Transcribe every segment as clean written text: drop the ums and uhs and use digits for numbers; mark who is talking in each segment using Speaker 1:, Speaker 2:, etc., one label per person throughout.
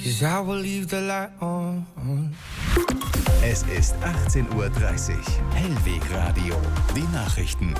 Speaker 1: 'cause I will leave the light on.
Speaker 2: Es ist 18:30 Uhr. Hellweg Radio. Die Nachrichten.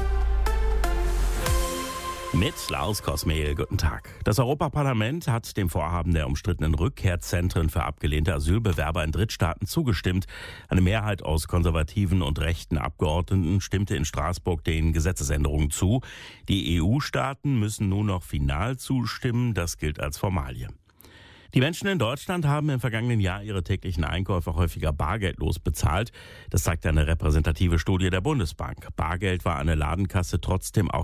Speaker 3: Mit Lars Kosmehl, guten Tag. Das Europaparlament hat dem Vorhaben der umstrittenen Rückkehrzentren für abgelehnte Asylbewerber in Drittstaaten zugestimmt. Eine Mehrheit aus konservativen und rechten Abgeordneten stimmte in Straßburg den Gesetzesänderungen zu. Die EU-Staaten müssen nun noch final zustimmen. Das gilt als Formalie. Die Menschen in Deutschland haben im vergangenen Jahr ihre täglichen Einkäufe häufiger bargeldlos bezahlt. Das zeigt eine repräsentative Studie der Bundesbank. Bargeld war an der Ladenkasse trotzdem auch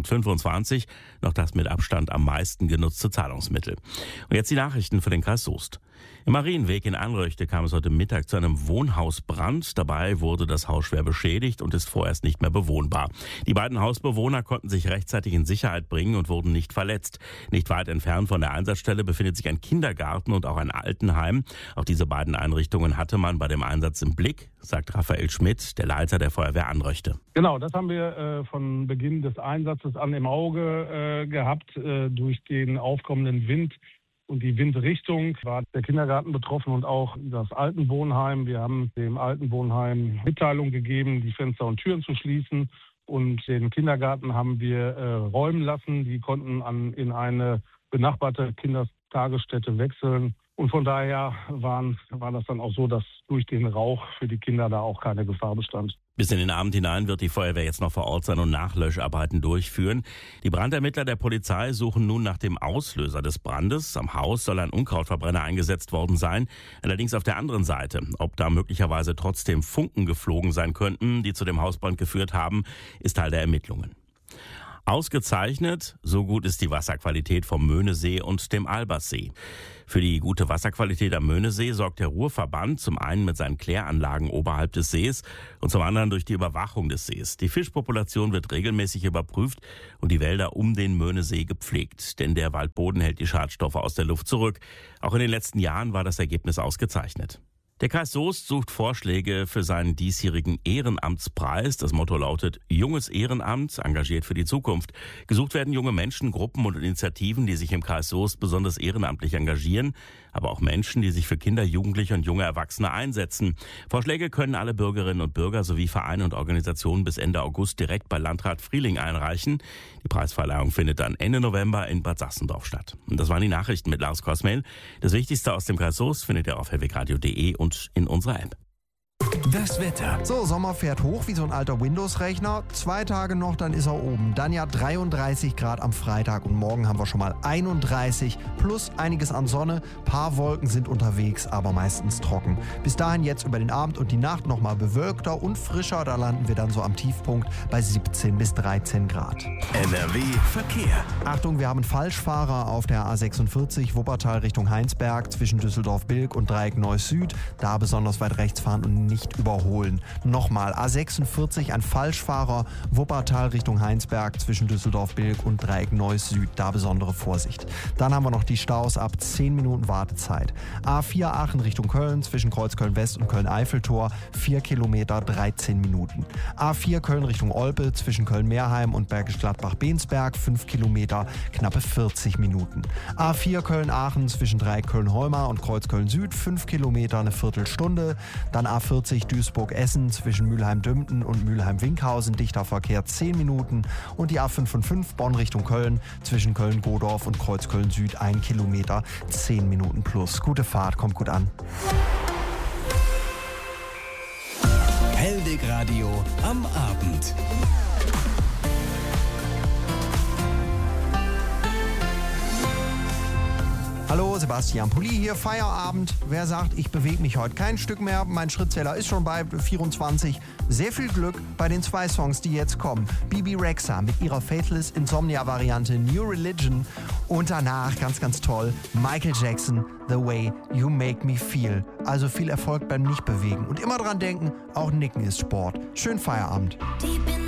Speaker 3: 2025 noch das mit Abstand am meisten genutzte Zahlungsmittel. Und jetzt die Nachrichten für den Kreis Soest. Im Marienweg in Anröchte kam es heute Mittag zu einem Wohnhausbrand. Dabei wurde das Haus schwer beschädigt und ist vorerst nicht mehr bewohnbar. Die beiden Hausbewohner konnten sich rechtzeitig in Sicherheit bringen und wurden nicht verletzt. Nicht weit entfernt von der Einsatzstelle befindet sich ein Kindergarten und auch ein Altenheim. Auch diese beiden Einrichtungen hatte man bei dem Einsatz im Blick, sagt Raphael Schmidt, der Leiter der Feuerwehr Anröchte.
Speaker 4: Genau, das haben wir von Beginn des Einsatzes an im Auge gehabt. Durch den aufkommenden Wind und die Windrichtung war der Kindergarten betroffen und auch das Altenwohnheim. Wir haben dem Altenwohnheim Mitteilung gegeben, die Fenster und Türen zu schließen. Und den Kindergarten haben wir räumen lassen. Die konnten in eine benachbarte Kindertagesstätte wechseln. Und von daher war das dann auch so, dass durch den Rauch für die Kinder da auch keine Gefahr bestand.
Speaker 3: Bis in den Abend hinein wird die Feuerwehr jetzt noch vor Ort sein und Nachlöscharbeiten durchführen. Die Brandermittler der Polizei suchen nun nach dem Auslöser des Brandes. Am Haus soll ein Unkrautverbrenner eingesetzt worden sein. Allerdings auf der anderen Seite. Ob da möglicherweise trotzdem Funken geflogen sein könnten, die zu dem Hausbrand geführt haben, ist Teil der Ermittlungen. Ausgezeichnet, so gut ist die Wasserqualität vom Möhnesee und dem Alberssee. Für die gute Wasserqualität am Möhnesee sorgt der Ruhrverband zum einen mit seinen Kläranlagen oberhalb des Sees und zum anderen durch die Überwachung des Sees. Die Fischpopulation wird regelmäßig überprüft und die Wälder um den Möhnesee gepflegt, denn der Waldboden hält die Schadstoffe aus der Luft zurück. Auch in den letzten Jahren war das Ergebnis ausgezeichnet. Der Kreis Soest sucht Vorschläge für seinen diesjährigen Ehrenamtspreis. Das Motto lautet Junges Ehrenamt, engagiert für die Zukunft. Gesucht werden junge Menschen, Gruppen und Initiativen, die sich im Kreis Soest besonders ehrenamtlich engagieren, aber auch Menschen, die sich für Kinder, Jugendliche und junge Erwachsene einsetzen. Vorschläge können alle Bürgerinnen und Bürger sowie Vereine und Organisationen bis Ende August direkt bei Landrat Frieling einreichen. Die Preisverleihung findet dann Ende November in Bad Sachsendorf statt. Und das waren die Nachrichten mit Lars Kosmehl. Das Wichtigste aus dem Kreis Soest findet ihr auf hellwegradio.de und in unserer App.
Speaker 2: Das Wetter.
Speaker 5: So, Sommer fährt hoch wie so ein alter Windows-Rechner. 2 Tage noch, dann ist er oben. Dann ja 33 Grad am Freitag und morgen haben wir schon mal 31 plus einiges an Sonne. Paar Wolken sind unterwegs, aber meistens trocken. Bis dahin jetzt über den Abend und die Nacht nochmal bewölkter und frischer. Da landen wir dann so am Tiefpunkt bei 17 bis 13 Grad.
Speaker 2: NRW Verkehr.
Speaker 5: Achtung, wir haben Falschfahrer auf der A46 Wuppertal Richtung Heinsberg zwischen Düsseldorf-Bilk und Dreieck Neuss Süd. Da besonders weit rechts fahren und nicht überholen. Nochmal, A46, ein Falschfahrer, Wuppertal Richtung Heinsberg zwischen Düsseldorf-Bilk und Dreieck Neuss Süd, da besondere Vorsicht. Dann haben wir noch die Staus ab 10 Minuten Wartezeit. A4 Aachen Richtung Köln zwischen Kreuzköln-West und Köln-Eiffeltor, 4 Kilometer, 13 Minuten. A4 Köln Richtung Olpe zwischen Köln-Meerheim und Bergisch Gladbach-Bensberg, 5 Kilometer, knappe 40 Minuten. A4 Köln-Aachen zwischen Dreieck Köln-Heumar und Kreuzköln-Süd, 5 Kilometer, eine Viertelstunde. Dann A40 Duisburg-Essen zwischen Mülheim-Dümpten und Mülheim-Winkhausen, dichter Verkehr 10 Minuten. Und die A555 Bonn Richtung Köln zwischen Köln-Godorf und Kreuzköln-Süd 1 Kilometer, 10 Minuten plus. Gute Fahrt, kommt gut an.
Speaker 2: Hellweg Radio am Abend.
Speaker 5: Hallo, Sebastian Pulli hier, Feierabend. Wer sagt, ich bewege mich heute kein Stück mehr, mein Schrittzähler ist schon bei 24. Sehr viel Glück bei den 2 Songs, die jetzt kommen. Bebe Rexha mit ihrer Faithless Insomnia-Variante New Religion und danach, ganz, ganz toll, Michael Jackson, The Way You Make Me Feel. Also viel Erfolg beim Nichtbewegen und immer dran denken, auch Nicken ist Sport. Schönen Feierabend.